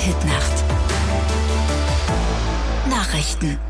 Hitnacht. Nachrichten.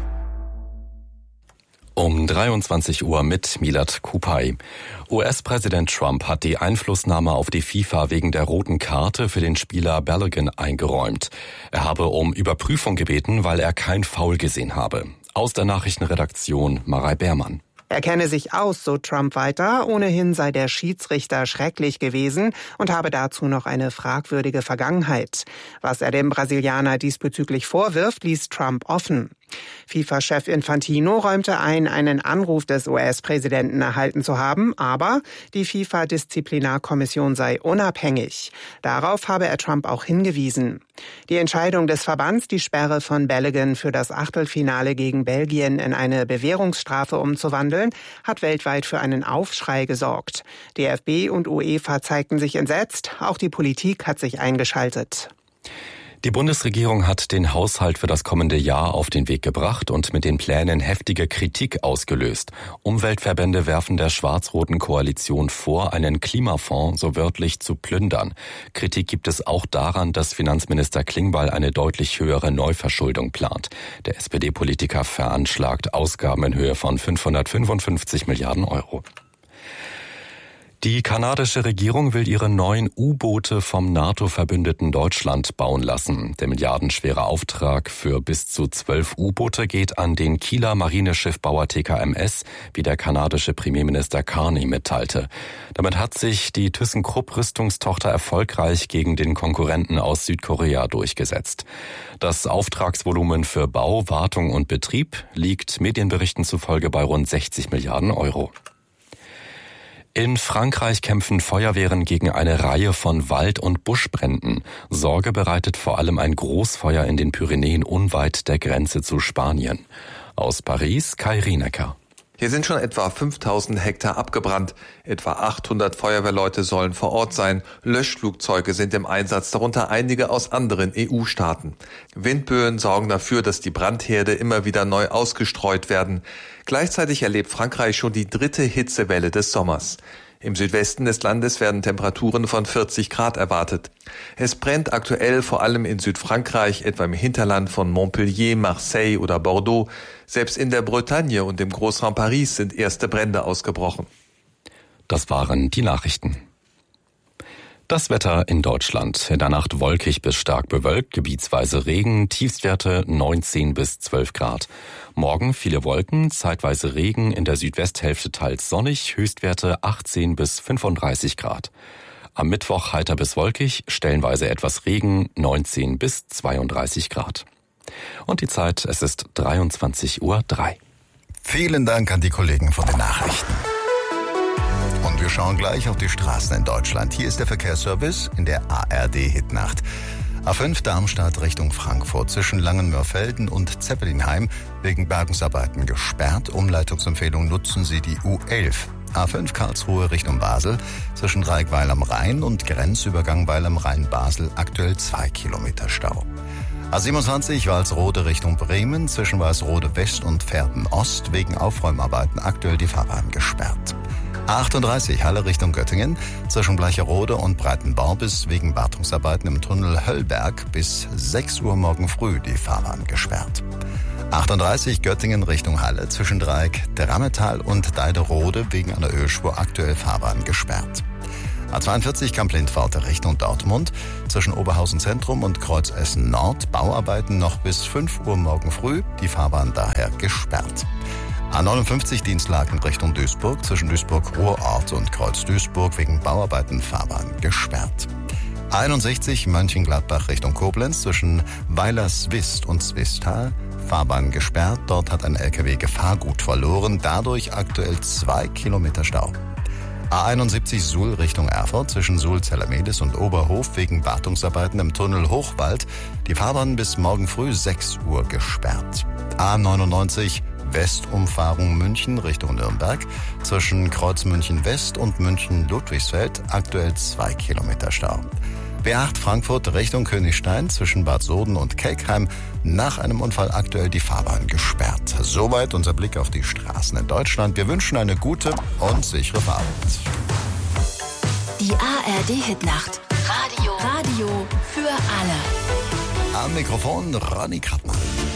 Um 23 Uhr mit Milad Kupay. US-Präsident Trump hat die Einflussnahme auf die FIFA wegen der roten Karte für den Spieler Balogun eingeräumt. Er habe um Überprüfung gebeten, weil er kein Foul gesehen habe. Aus der Nachrichtenredaktion Marei Beermann. Er kenne sich aus, so Trump weiter. Ohnehin sei der Schiedsrichter schrecklich gewesen und habe dazu noch eine fragwürdige Vergangenheit. Was er dem Brasilianer diesbezüglich vorwirft, ließ Trump offen. FIFA-Chef Infantino räumte ein, einen Anruf des US-Präsidenten erhalten zu haben, aber die FIFA-Disziplinarkommission sei unabhängig. Darauf habe er Trump auch hingewiesen. Die Entscheidung des Verbands, die Sperre von Balogun für das Achtelfinale gegen Belgien in eine Bewährungsstrafe umzuwandeln, hat weltweit für einen Aufschrei gesorgt. DFB und UEFA zeigten sich entsetzt, auch die Politik hat sich eingeschaltet. Die Bundesregierung hat den Haushalt für das kommende Jahr auf den Weg gebracht und mit den Plänen heftige Kritik ausgelöst. Umweltverbände werfen der schwarz-roten Koalition vor, einen Klimafonds so wörtlich zu plündern. Kritik gibt es auch daran, dass Finanzminister Klingbeil eine deutlich höhere Neuverschuldung plant. Der SPD-Politiker veranschlagt Ausgaben in Höhe von 555 Milliarden Euro. Die kanadische Regierung will ihre neuen U-Boote vom NATO-Verbündeten Deutschland bauen lassen. Der milliardenschwere Auftrag für bis zu 12 U-Boote geht an den Kieler Marineschiffbauer TKMS, wie der kanadische Premierminister Carney mitteilte. Damit hat sich die ThyssenKrupp-Rüstungstochter erfolgreich gegen den Konkurrenten aus Südkorea durchgesetzt. Das Auftragsvolumen für Bau, Wartung und Betrieb liegt Medienberichten zufolge bei rund 60 Milliarden Euro. In Frankreich kämpfen Feuerwehren gegen eine Reihe von Wald- und Buschbränden. Sorge bereitet vor allem ein Großfeuer in den Pyrenäen unweit der Grenze zu Spanien. Aus Paris, Kai Rienecker. Hier sind schon etwa 5000 Hektar abgebrannt. Etwa 800 Feuerwehrleute sollen vor Ort sein. Löschflugzeuge sind im Einsatz, darunter einige aus anderen EU-Staaten. Windböen sorgen dafür, dass die Brandherde immer wieder neu ausgestreut werden. Gleichzeitig erlebt Frankreich schon die 3. Hitzewelle des Sommers. Im Südwesten des Landes werden Temperaturen von 40 Grad erwartet. Es brennt aktuell vor allem in Südfrankreich, etwa im Hinterland von Montpellier, Marseille oder Bordeaux. Selbst in der Bretagne und im Großraum Paris sind erste Brände ausgebrochen. Das waren die Nachrichten. Das Wetter in Deutschland. In der Nacht wolkig bis stark bewölkt, gebietsweise Regen, Tiefstwerte 19 bis 12 Grad. Morgen viele Wolken, zeitweise Regen, in der Südwesthälfte teils sonnig, Höchstwerte 18 bis 35 Grad. Am Mittwoch heiter bis wolkig, stellenweise etwas Regen, 19 bis 32 Grad. Und die Zeit, es ist 23:03 Uhr. Vielen Dank an die Kollegen von den Nachrichten. Und wir schauen gleich auf die Straßen in Deutschland. Hier ist der Verkehrsservice in der ARD-Hitnacht. A5 Darmstadt Richtung Frankfurt zwischen Langenmörfelden und Zeppelinheim wegen Bergungsarbeiten gesperrt. Umleitungsempfehlung nutzen Sie die U11. A5 Karlsruhe Richtung Basel zwischen Dreieck-Weil am Rhein und Grenzübergang Weil am Rhein-Basel aktuell 2 Kilometer Stau. A27 Walsrode Richtung Bremen zwischen Walsrode West und Verden Ost wegen Aufräumarbeiten aktuell die Fahrbahn gesperrt. A38 Halle Richtung Göttingen zwischen Bleicherode und Breitenbarbis wegen Wartungsarbeiten im Tunnel Höllberg bis 6 Uhr morgen früh die Fahrbahn gesperrt. 38 Göttingen Richtung Halle zwischen Dreieck Drammetal und Deiderode wegen einer Ölspur aktuell Fahrbahn gesperrt. A42 Kamp-Lindpforte Richtung Dortmund zwischen Oberhausen Zentrum und Kreuz Essen Nord Bauarbeiten noch bis 5 Uhr morgen früh, die Fahrbahn daher gesperrt. A59 Dienstlaken Richtung Duisburg zwischen Duisburg-Ruhrort und Kreuz Duisburg wegen Bauarbeiten Fahrbahn gesperrt. A61 Mönchengladbach Richtung Koblenz zwischen Weilerswist und Zwistal Fahrbahn gesperrt. Dort hat ein LKW Gefahrgut verloren, dadurch aktuell 2 Kilometer Stau. A71 Suhl Richtung Erfurt zwischen Suhl-Zellermedis und Oberhof wegen Wartungsarbeiten im Tunnel Hochwald. Die Fahrbahn bis morgen früh 6 Uhr gesperrt. A99 Westumfahrung München Richtung Nürnberg zwischen Kreuz München West und München Ludwigsfeld aktuell 2 Kilometer Stau. B8 Frankfurt Richtung Königstein zwischen Bad Soden und Kelkheim nach einem Unfall aktuell die Fahrbahn gesperrt. Soweit unser Blick auf die Straßen in Deutschland. Wir wünschen eine gute und sichere Fahrt. Die ARD Hitnacht. Radio für alle. Am Mikrofon Ronny Krappmann.